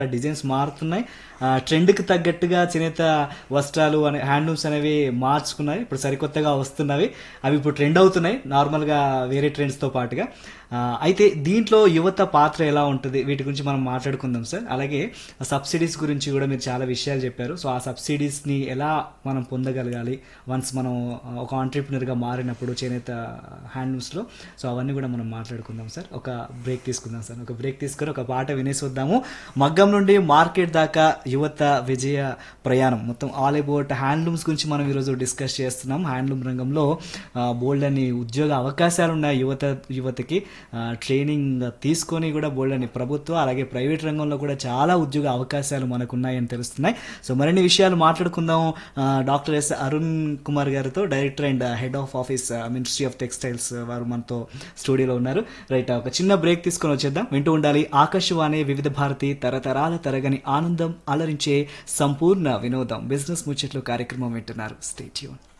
Designs మారుతున్నాయి. ట్రెండ్‌కి తగ్గట్టుగా చేనేత వస్త్రాలు హ్యాండ్లూమ్స్ అనేవి మార్చుకున్నాయి. ఇప్పుడు సరికొత్తగా వస్తున్నవి. అవి ఇప్పుడు ట్రెండ్ అవుతున్నాయి. నార్మల్‌గా వేరే ట్రెండ్స్‌తో పాటుగా. అయితే దీంట్లో యువత పాత్ర ఎలా ఉంటది? వీటి గురించి మనం మాట్లాడుకుందాం సార్. అలాగే సబ్సిడీస్ గురించి కూడా మీరు చాలా విషయాలు చెప్పారు. సో, ఆ సబ్సిడీస్‌ని ఎలా మనం పొందగలగాలి? వన్స్ మనం ఒక ఎంటర్‌ప్రెన్యూర్‌గా మారినప్పుడు చేనేత హ్యాండ్లూమ్స్‌లో. సో, అవన్నీ కూడా మనం మాట్లాడుకుందాం సార్. ఒక బ్రేక్ తీసుకుందాం సార్. ఒక బ్రేక్ తీసుకొని ఒక పాట వినేసి వద్దాము. మగ్గం నుండి మార్కెట్ దాకా యువత విజయ ప్రయాణం మొత్తం ఆల్ అబౌట్ హ్యాండ్లూమ్స్ గురించి మనం ఈరోజు డిస్కస్ చేస్తున్నాం. హ్యాండ్లూమ్ రంగంలో బోల్డ్ అని ఉద్యోగ అవకాశాలు ఉన్నాయి యువతకి. ట్రైనింగ్ తీసుకొని కూడా బోల్డ్ అని ప్రభుత్వ అలాగే ప్రైవేట్ రంగంలో కూడా చాలా ఉద్యోగ అవకాశాలు మనకు ఉన్నాయని తెలుస్తున్నాయి. సో మరిన్ని విషయాలు మాట్లాడుకుందాం డాక్టర్ ఎస్ అరుణ్ కుమార్ గారితో, director and head of office ministry of textiles వారు మనతో స్టూడియోలో ఉన్నారు. రైట్, ఒక చిన్న బ్రేక్ తీసుకొని వచ్చేద్దాం. వింటూ ఉండాలి ఆకాశవాణి వివిధ భారతి, తరతరాల తరగని ఆనందం, అలరించే సంపూర్ణ వినోదం. బిజినెస్ ముచ్చట్లు కార్యక్రమం వింటున్నారు. Stay tune.